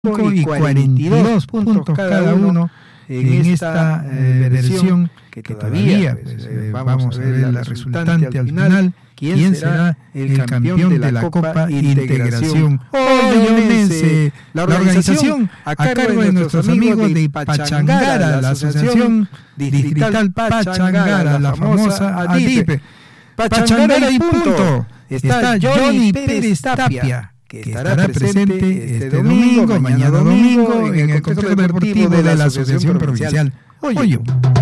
y 42 puntos cada uno en esta versión que todavía vamos a ver la resultante al final. ¿Quién será el campeón de la Copa Integración Hoyonense? La organización a cargo de nuestros amigos de Pachangara, la Asociación Distrital Pachangara, la famosa ADIP. Pachangara y punto. Está Johnny Pérez Tapia, que estará presente este domingo, mañana domingo, en el complejo deportivo de la Asociación Provincial Hoyo.